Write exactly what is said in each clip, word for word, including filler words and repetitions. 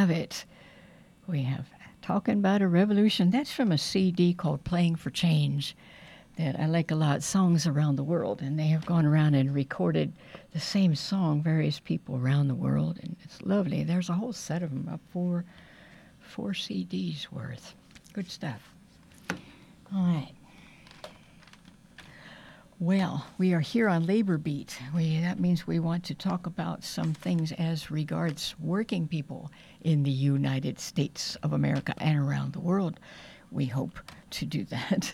have it. We have Talking About a Revolution. That's from a C D called Playing for Change that I like a lot, songs around the world. And they have gone around and recorded the same song, various people around the world. And it's lovely. There's a whole set of them, up four, four C Ds worth. Good stuff. All right. Well, we are here on Labor Beat. We, that means we want to talk about some things as regards working people in the United States of America and around the world. We hope to do that.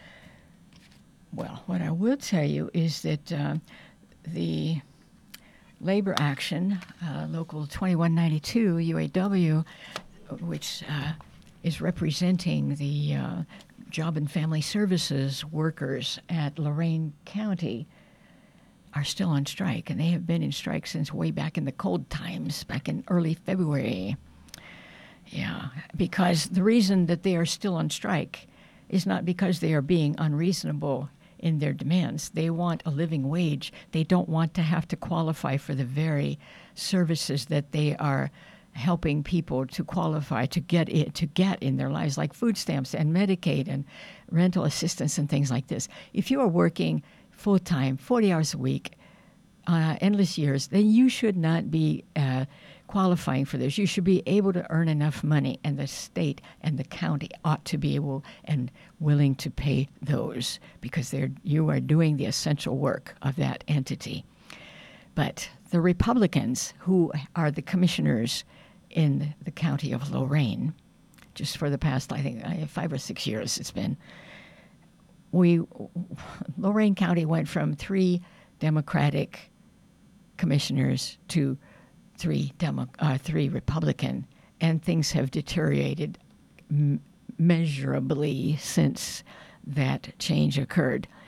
Well, what I will tell you is that uh, the Labor Action, uh, Local twenty-one ninety-two, U A W, which uh, is representing the uh, Job and Family Services workers at Lorain County, are still on strike, and they have been in strike since way back in the cold times, back in early February. Yeah, because the reason that they are still on strike is not because they are being unreasonable in their demands. They want a living wage. They don't want to have to qualify for the very services that they are helping people to qualify to get it to get in their lives, like food stamps and Medicaid and rental assistance and things like this. If you are working full time, forty hours a week, uh, endless years, then you should not be uh, qualifying for this. You should be able to earn enough money, and the state and the county ought to be able and willing to pay those, because they're you are doing the essential work of that entity. But the Republicans, who are the commissioners in the county of Lorain, just for the past, I think, five or six years it's been, we, Lorain County went from three Democratic commissioners to three Demo, uh, three Republican, and things have deteriorated m- measurably since that change occurred.